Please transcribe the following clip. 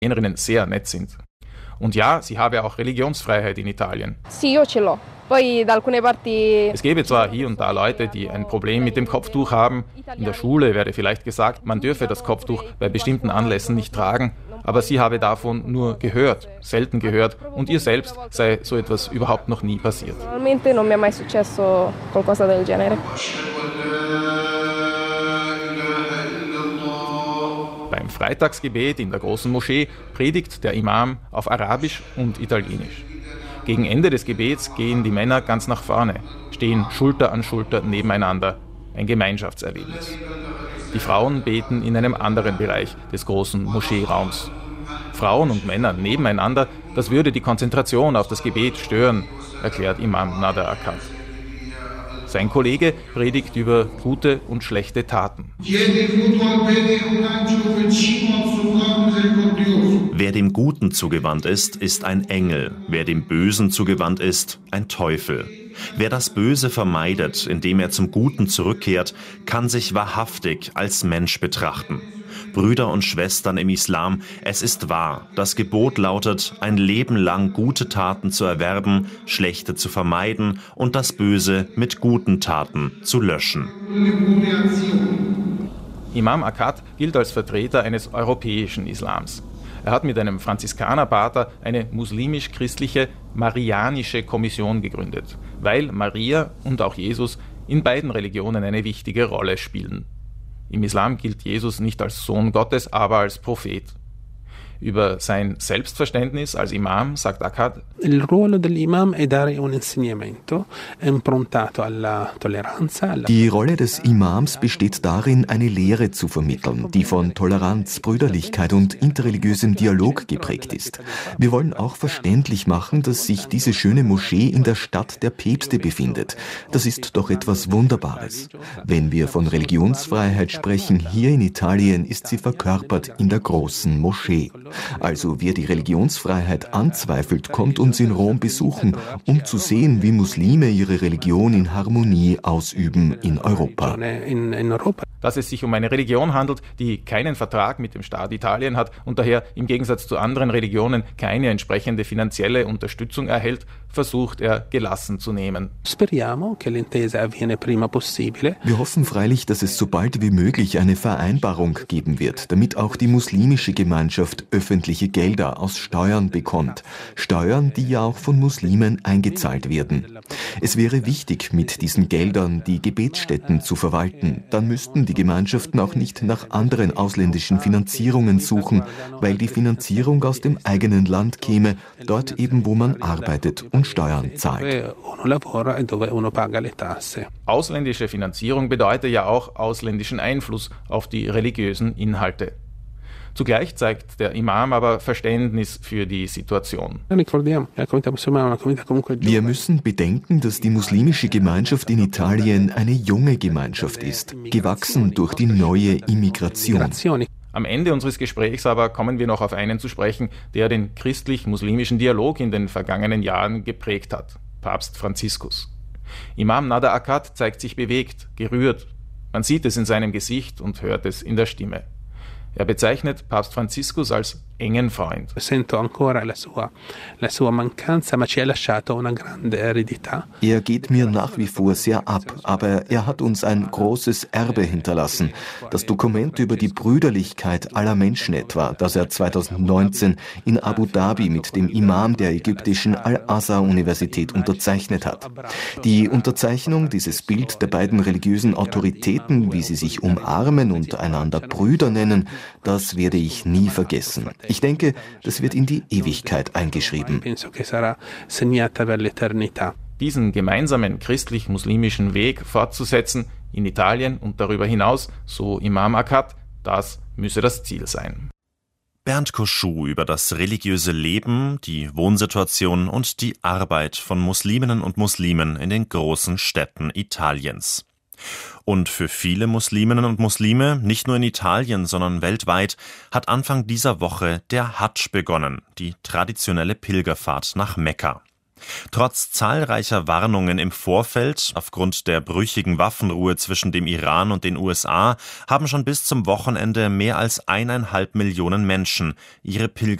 Italienerinnen sehr nett sind. Und ja, sie habe auch Religionsfreiheit in Italien. Sì, io ce l'ho. Poi da alcune parti. Es gäbe zwar hier und da Leute, die ein Problem mit dem Kopftuch haben. In der Schule werde vielleicht gesagt, man dürfe das Kopftuch bei bestimmten Anlässen nicht tragen. Aber sie habe davon nur gehört, selten gehört. Und ihr selbst sei so etwas überhaupt noch nie passiert. Normalmente non mi è mai successo qualcosa del genere. Beim Freitagsgebet in der großen Moschee predigt der Imam auf Arabisch und Italienisch. Gegen Ende des Gebets gehen die Männer ganz nach vorne, stehen Schulter an Schulter nebeneinander. Ein Gemeinschaftserlebnis. Die Frauen beten in einem anderen Bereich des großen Moscheeraums. Frauen und Männer nebeneinander, das würde die Konzentration auf das Gebet stören, erklärt Imam Nader Akkad. Sein Kollege predigt über gute und schlechte Taten. Wer dem Guten zugewandt ist, ist ein Engel. Wer dem Bösen zugewandt ist, ein Teufel. Wer das Böse vermeidet, indem er zum Guten zurückkehrt, kann sich wahrhaftig als Mensch betrachten. Brüder und Schwestern im Islam, es ist wahr, das Gebot lautet, ein Leben lang gute Taten zu erwerben, schlechte zu vermeiden und das Böse mit guten Taten zu löschen. Imam Akkad gilt als Vertreter eines europäischen Islams. Er hat mit einem Franziskanerpater eine muslimisch-christliche Marianische Kommission gegründet, weil Maria und auch Jesus in beiden Religionen eine wichtige Rolle spielen. Im Islam gilt Jesus nicht als Sohn Gottes, aber als Prophet. Über sein Selbstverständnis als Imam sagt Akkad: Il ruolo dell'imam è dare un insegnamento improntato alla tolleranza. Die Rolle des Imams besteht darin, eine Lehre zu vermitteln, die von Toleranz, Brüderlichkeit und interreligiösem Dialog geprägt ist. Wir wollen auch verständlich machen, dass sich diese schöne Moschee in der Stadt der Päpste befindet. Das ist doch etwas Wunderbares. Wenn wir von Religionsfreiheit sprechen, hier in Italien ist sie verkörpert in der großen Moschee. Also wer die Religionsfreiheit anzweifelt, kommt uns in Rom besuchen, um zu sehen, wie Muslime ihre Religion in Harmonie ausüben in Europa. Dass es sich um eine Religion handelt, die keinen Vertrag mit dem Staat Italien hat und daher im Gegensatz zu anderen Religionen keine entsprechende finanzielle Unterstützung erhält, versucht er gelassen zu nehmen. Wir hoffen freilich, dass es so bald wie möglich eine Vereinbarung geben wird, damit auch die muslimische Gemeinschaft öffentliche Gelder aus Steuern bekommt. Steuern, die ja auch von Muslimen eingezahlt werden. Es wäre wichtig, mit diesen Geldern die Gebetsstätten zu verwalten. Dann müssten die Gemeinschaften auch nicht nach anderen ausländischen Finanzierungen suchen, weil die Finanzierung aus dem eigenen Land käme, dort eben, wo man arbeitet und Steuern zahlt. Ausländische Finanzierung bedeutet ja auch ausländischen Einfluss auf die religiösen Inhalte. Zugleich zeigt der Imam aber Verständnis für die Situation. Wir müssen bedenken, dass die muslimische Gemeinschaft in Italien eine junge Gemeinschaft ist, gewachsen durch die neue Immigration. Am Ende unseres Gesprächs aber kommen wir noch auf einen zu sprechen, der den christlich-muslimischen Dialog in den vergangenen Jahren geprägt hat: Papst Franziskus. Imam Nader Akkad zeigt sich bewegt, gerührt. Man sieht es in seinem Gesicht und hört es in der Stimme. Er bezeichnet Papst Franziskus als engen Freund. Er geht mir nach wie vor sehr ab, aber er hat uns ein großes Erbe hinterlassen. Das Dokument über die Brüderlichkeit aller Menschen etwa, das er 2019 in Abu Dhabi mit dem Imam der ägyptischen Al-Azhar-Universität unterzeichnet hat. Die Unterzeichnung, dieses Bild der beiden religiösen Autoritäten, wie sie sich umarmen und einander Brüder nennen, das werde ich nie vergessen. Ich denke, das wird in die Ewigkeit eingeschrieben. Diesen gemeinsamen christlich-muslimischen Weg fortzusetzen in Italien und darüber hinaus, so Imam Akkad, das müsse das Ziel sein. Bernd Koschuh über das religiöse Leben, die Wohnsituation und die Arbeit von Musliminnen und Muslimen in den großen Städten Italiens. Und für viele Musliminnen und Muslime, nicht nur in Italien, sondern weltweit, hat Anfang dieser Woche der Hadsch begonnen, die traditionelle Pilgerfahrt nach Mekka. Trotz zahlreicher Warnungen im Vorfeld, aufgrund der brüchigen Waffenruhe zwischen dem Iran und den USA, haben schon bis zum Wochenende mehr als 1,5 Millionen Menschen ihre Pilgerfahrt